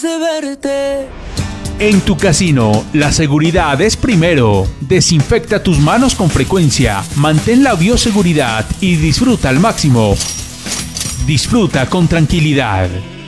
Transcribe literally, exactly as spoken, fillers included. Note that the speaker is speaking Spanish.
de verte. En tu casino, la seguridad es primero. Desinfecta tus manos con frecuencia, mantén la bioseguridad y disfruta al máximo. Disfruta con tranquilidad.